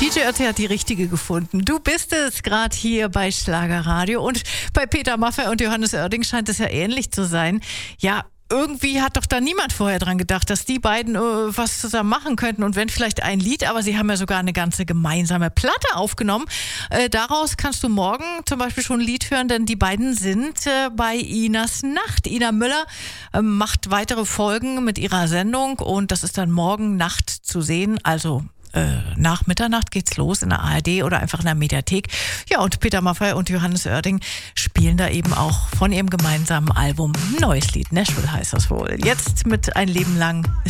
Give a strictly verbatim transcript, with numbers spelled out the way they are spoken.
D J Ötzi hat die richtige gefunden. Du bist es gerade hier bei Schlagerradio. Und bei Peter Maffay und Johannes Oerding scheint es ja ähnlich zu sein. Ja, irgendwie hat doch da niemand vorher dran gedacht, dass die beiden äh, was zusammen machen könnten. Und wenn vielleicht ein Lied, aber sie haben ja sogar eine ganze gemeinsame Platte aufgenommen. Äh, daraus kannst du morgen zum Beispiel schon ein Lied hören, denn die beiden sind äh, bei Inas Nacht. Ina Müller äh, macht weitere Folgen mit ihrer Sendung und das ist dann morgen Nacht zu sehen. Also Äh, nach Mitternacht geht's los in der A R D oder einfach in der Mediathek. Ja, und Peter Maffay und Johannes Oerding spielen da eben auch von ihrem gemeinsamen Album ein neues Lied. Nashville heißt das wohl. Jetzt mit Ein Leben lang ist